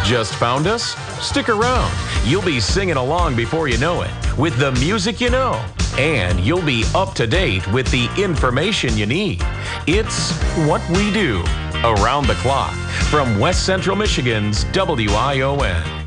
Just found us? Stick around. You'll be singing along before you know it with the music you know. And you'll be up to date with the information you need. It's What We Do, around the clock, from West Central Michigan's WION.